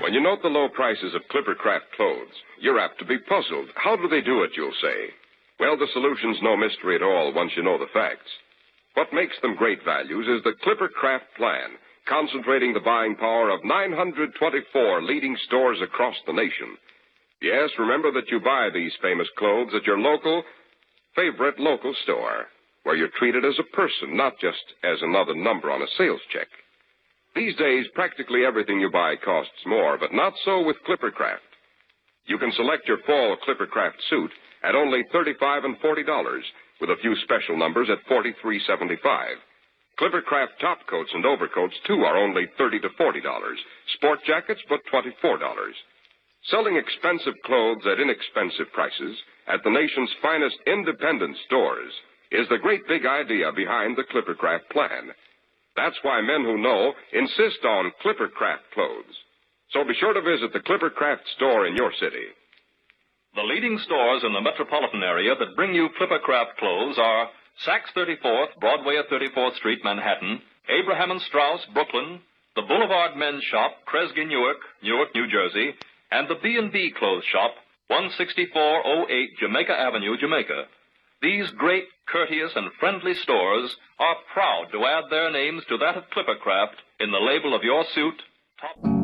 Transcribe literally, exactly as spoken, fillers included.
When you note the low prices of Clippercraft clothes, you're apt to be puzzled. How do they do it, you'll say? Well, the solution's no mystery at all once you know the facts. What makes them great values is the Clippercraft plan, concentrating the buying power of nine hundred twenty-four leading stores across the nation. Yes, remember that you buy these famous clothes at your local, favorite local store, where you're treated as a person, not just as another number on a sales check. These days, practically everything you buy costs more, but not so with Clippercraft. You can select your fall Clippercraft suit at only thirty-five dollars and forty dollars, with a few special numbers at forty-three seventy-five. Clippercraft top coats and overcoats, too, are only thirty to forty dollars. Sport jackets, but twenty-four dollars. Selling expensive clothes at inexpensive prices at the nation's finest independent stores is the great big idea behind the Clippercraft plan. That's why men who know insist on Clippercraft clothes. So be sure to visit the Clippercraft store in your city. The leading stores in the metropolitan area that bring you Clippercraft clothes are Saks thirty-fourth, Broadway at thirty-fourth Street, Manhattan, Abraham and Straus, Brooklyn, the Boulevard Men's Shop, Kresge, Newark, Newark, New Jersey, and the B and B Clothes Shop, one sixty-four oh eight Jamaica Avenue, Jamaica. These great, courteous, and friendly stores are proud to add their names to that of Clippercraft in the label of your suit, top...